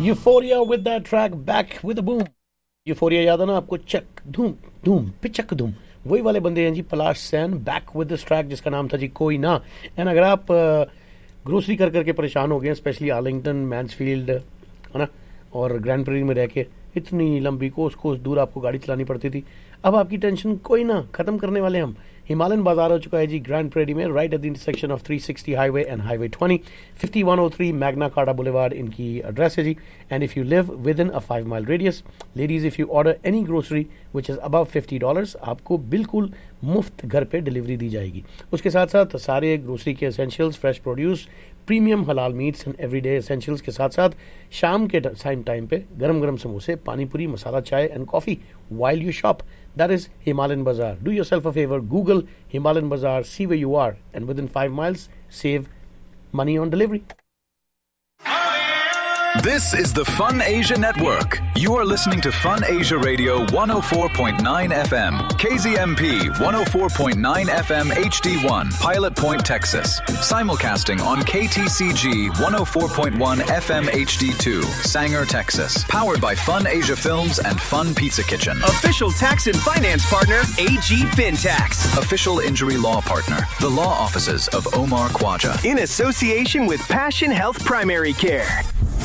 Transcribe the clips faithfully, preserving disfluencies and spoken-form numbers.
Euphoria with that track, back with a boom. Euphoria याद है ना आपको? चक धूम धूम पिचक धूम, वही वाले बंदे हैं जी, पलाश San, back with this track जिसका नाम था जी कोई ना. एंड अगर आप ग्रोसरी कर करके परेशान हो गए, स्पेशली आर्लिंगटन, मैंसफील्ड, है ना, और ग्रैंड प्रेरी में रह के इतनी लंबी कोस कोस दूर आपको गाड़ी चलानी पड़ती थी, अब आपकी टेंशन कोई ना, खत्म करने वाले हम. हिमालयन बाजार हो चुका है जी ग्रैंड प्रेरी में, right at the intersection of three sixty highway and highway twenty, fifty one O three Magna carta boulevard इनकी एड्रेस है जी. And if you live with in a five mile radius, ladies if you order any grocery which is above fifty dollars, आपको बिल्कुल मुफ्त घर पे delivery दी जाएगी. उसके साथ साथ सारे ग्रोसरी के एसेंशियल्स, फ्रेश प्रोड्यूस, प्रीमियम हलाल मीट्स एंड एवरीडे एसेंशियल्स के साथ साथ शाम के टाइम टाइम पे गरम गरम समोसे, पानी पूरी, मसाला चाय and coffee while you shop. That is Himalayan Bazaar. Do yourself a favor, Google Himalayan Bazaar, see where you are, and within five miles, save money on delivery. This is the Fun Asia Network. You are listening to Fun Asia Radio one oh four point nine F M, K Z M P one oh four point nine F M H D one, Pilot Point, Texas. Simulcasting on K T C G one oh four point one F M H D two, Sanger, Texas. Powered by Fun Asia Films and Fun Pizza Kitchen. Official tax and finance partner, A G FinTax. Official injury law partner, the law offices of Omar Khwaja. In association with Passion Health Primary Care.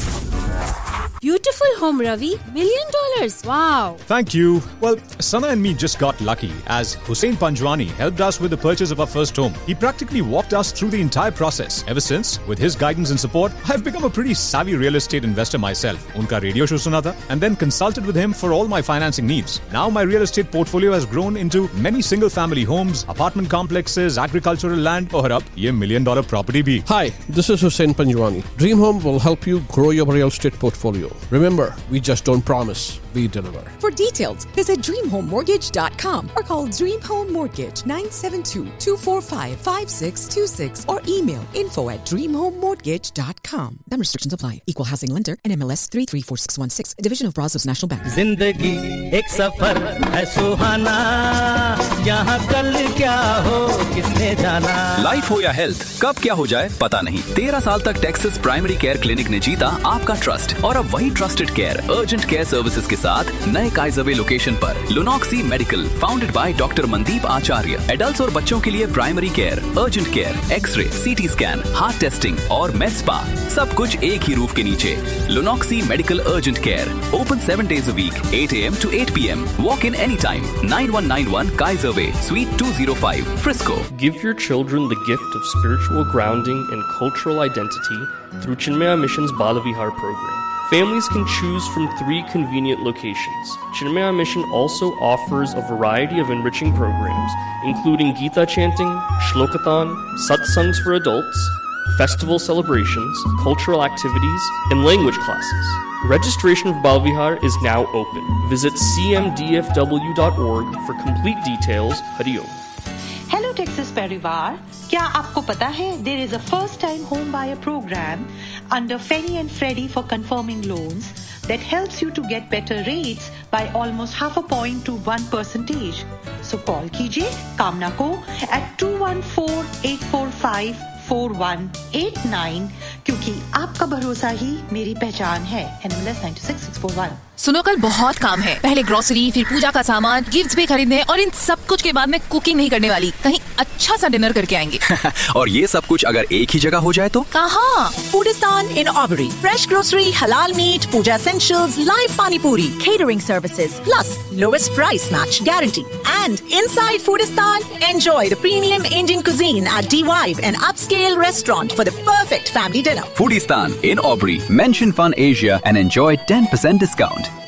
Beautiful home, Ravi. Million dollars. Wow. Thank you. Well, Sana and me just got lucky as Hussein Panjwani helped us with the purchase of our first home. He practically walked us through the entire process. Ever since, with his guidance and support, I've become a pretty savvy real estate investor myself. Unka radio show suna tha and then consulted with him for all my financing needs. Now my real estate portfolio has grown into many single family homes, apartment complexes, agricultural land, aur ab ye million dollar property bhi. Hi, this is Hussein Panjwani. Dream Home will help you grow your real estate portfolio. Remember, we just don't promise, we deliver. For details, visit dream home mortgage dot com or call Dream Home Mortgage nine seven two, two four five, five six two six or email info at dream home mortgage dot com. Then restrictions apply. Equal housing lender and M L S three three four six one six, a division of Brazos National Bank. जिंदगी एक सफर है सुहाना, यहाँ कल क्या हो किसने जाना. Life हो या हेल्थ, कब क्या हो जाए पता नहीं. तेरह साल तक टेक्सास प्राइमरी केयर क्लिनिक ने जीता आपका ट्रस्ट, और अब वही trusted care urgent care services के साथ नए काइजरवे लोकेशन पर. लुनॉक्सी medical, founded by doctor Mandeep Acharya. Adults और बच्चों के लिए primary care, urgent care, x ray, CT scan, heart testing और med spa, सब कुछ एक ही रूफ के नीचे. लुनॉक्सी medical urgent care, open seven days a week, eight a m to eight p m. Walk in anytime. nine one nine one Kaiser Way, Suite two oh five, Frisco. Give your children the gift of spiritual grounding and cultural identity through Chinmaya Mission's Balavihar program. Families can choose from three convenient locations. Chinmaya Mission also offers a variety of enriching programs, including Gita chanting, Shlokathon, satsangs for adults, festival celebrations, cultural activities, and language classes. Registration for Balavihar is now open. Visit c m d f w dot org for complete details. Hari Om. Hello Texas Parivar. क्या आपको पता है there is a first time home buyer program under Fannie and Freddie for confirming loans that helps you to get better rates by almost half a point to one percentage. So call कीजिए कामना को at two one four, eight four five, four one eight nine क्योंकि आपका भरोसा ही मेरी पहचान है. N M L S nine two six six four one. सुनो, कल बहुत काम है. पहले ग्रोसरी, फिर पूजा का सामान, गिफ्ट्स भी खरीदने, और इन सब कुछ के बाद मैं कुकिंग नहीं करने वाली. कहीं अच्छा सा डिनर करके आएंगे. और ये सब कुछ अगर एक ही जगह हो जाए तो? कहाँ? Foodistan in Aubrey. Fresh grocery, halal meat, puja essentials, live pani puri, catering services, plus lowest price match guarantee. And inside Foodistan, enjoy the premium Indian cuisine at D-Vibe, an upscale restaurant for the perfect family dinner. Foodistan in Aubrey. Mention Fun Asia and enjoy ten percent discount.